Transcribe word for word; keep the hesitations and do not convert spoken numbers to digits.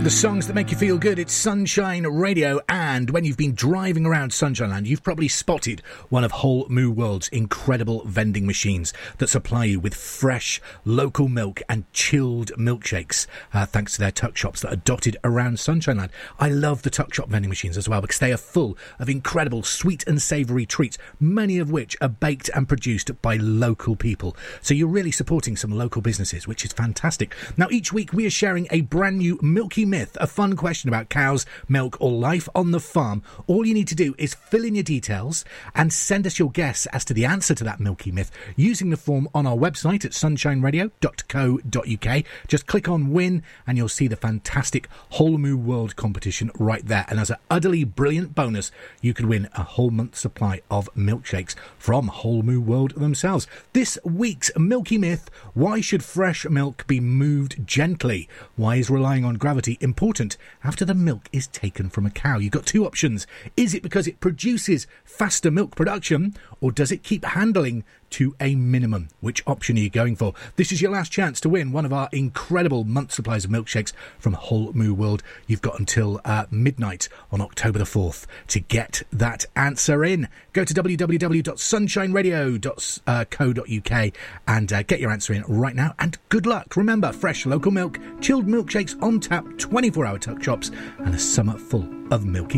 The songs that make you feel good. It's Sunshine Radio, and when you've been driving around Sunshine Land, you've probably spotted one of Whole Moo World's incredible vending machines that supply you with fresh, local milk and chilled milkshakes, uh, thanks to their tuck shops that are dotted around Sunshine Land. I love the tuck shop vending machines as well, because they are full of incredible sweet and savoury treats, many of which are baked and produced by local people. So you're really supporting some local businesses, which is fantastic. Now, each week we are sharing a brand new Milky Myth, a fun question about cows, milk or life on the farm. All you need to do is fill in your details and send us your guess as to the answer to that Milky Myth using the form on our website at sunshine radio dot co dot uk. Just click on win and you'll see the fantastic Whole Moo World competition right there. And as an utterly brilliant bonus, you could win a whole month's supply of milkshakes from Whole Moo World themselves. This week's Milky Myth: why should fresh milk be moved gently? Why is relying on gravity important after the milk is taken from a cow? You've got two options. Is it because it produces faster milk production, or does it keep handling to a minimum? Which option are you going for? This is your last chance to win one of our incredible month supplies of milkshakes from Whole Moo World. You've got until uh, midnight on October the fourth to get that answer in. Go to w w w dot sunshine radio dot co dot uk and uh, get your answer in right now, and good luck. Remember, fresh local milk, chilled milkshakes on tap, twenty-four hour tuck shops, and a summer full of milky